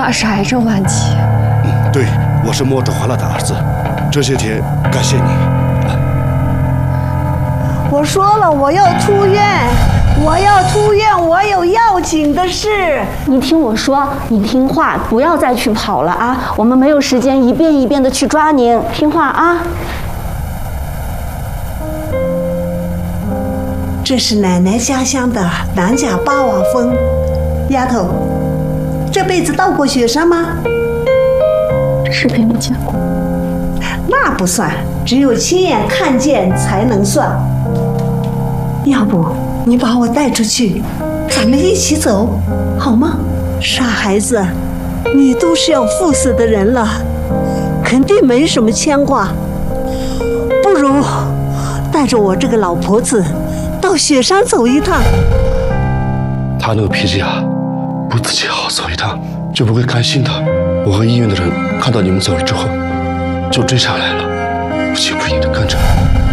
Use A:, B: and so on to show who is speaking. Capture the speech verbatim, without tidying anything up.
A: 爸是癌症晚期。
B: 嗯，对，我是莫志华了的儿子。这些天感谢你。
C: 我说了，我要出院，我要出院，我有要紧的事。
D: 你听我说，你听话，不要再去跑了啊！我们没有时间一遍一遍的去抓您，听话啊！
C: 这是奶奶家乡的南甲八瓦峰，丫头，这辈子到过雪山吗？
D: 视频里见过。
C: 那不算，只有亲眼看见才能算。要不你把我带出去，咱们一起走，好吗？傻孩子，你都是要赴死的人了，肯定没什么牵挂。不如带着我这个老婆子到雪山走一趟。
B: 他那个脾气啊，不自己好好走一趟就不会甘心的。我和医院的人看到你们走了之后，就追上来了，不情不义的跟着。